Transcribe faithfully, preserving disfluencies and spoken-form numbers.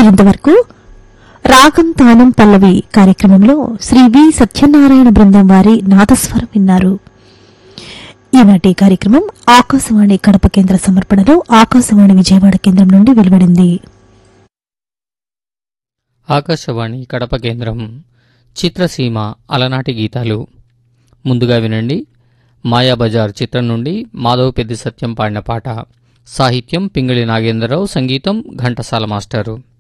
మీరింతవరకు రాగం తానం పల్లవి కార్యక్రమంలో శ్రీ వి సత్యనారాయణ బృందం వారి నాదస్వరం విన్నారు. ఈనాటి కార్యక్రమం ఆకాశవాణి కడప కేంద్ర సమర్పణలో ఆకాశవాణి విజయవాడ కేంద్రం నుండి వెలువడింది. ఆకాశవాణి కడప కేంద్రం చిత్రసీమ అలనాటి గీతాలు. ముందుగా వినండి, మాయాబజార్ చిత్రం నుండి మాధవ్ పెద్ది సత్యం పాడిన పాట. సాహిత్యం పింగళి నాగేంద్రరావు, సంగీతం ఘంటసాల మాస్టరు.